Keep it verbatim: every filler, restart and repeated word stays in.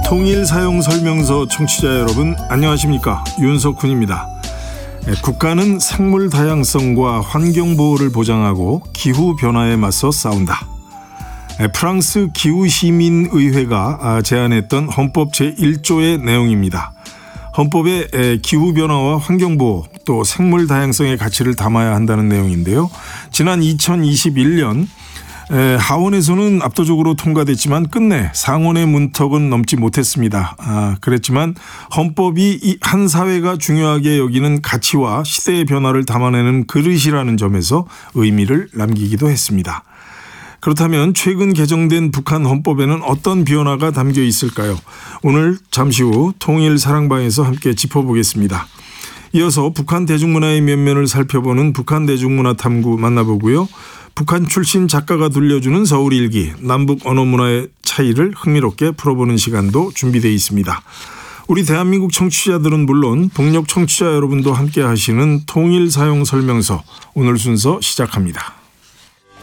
통일사용설명서 청취자 여러분 안녕하십니까, 윤석훈입니다. 국가는 생물 다양성과 환경보호를 보장하고 기후변화에 맞서 싸운다. 프랑스 기후시민의회가 제안했던 헌법 제일 조의 내용입니다. 헌법에 기후변화와 환경보호 또 생물 다양성의 가치를 담아야 한다는 내용인데요. 지난 이천이십일 년 하원에서는 압도적으로 통과됐지만 끝내 상원의 문턱은 넘지 못했습니다. 아, 그랬지만 헌법이 한 사회가 중요하게 여기는 가치와 시대의 변화를 담아내는 그릇이라는 점에서 의미를 남기기도 했습니다. 그렇다면 최근 개정된 북한 헌법에는 어떤 변화가 담겨 있을까요? 오늘 잠시 후 통일사랑방에서 함께 짚어보겠습니다. 이어서 북한 대중문화의 면면을 살펴보는 북한 대중문화 탐구 만나보고요. 북한 출신 작가가 들려주는 서울일기, 남북 언어문화의 차이를 흥미롭게 풀어보는 시간도 준비되어 있습니다. 우리 대한민국 청취자들은 물론 북녘 청취자 여러분도 함께 하시는 통일사용설명서, 오늘 순서 시작합니다.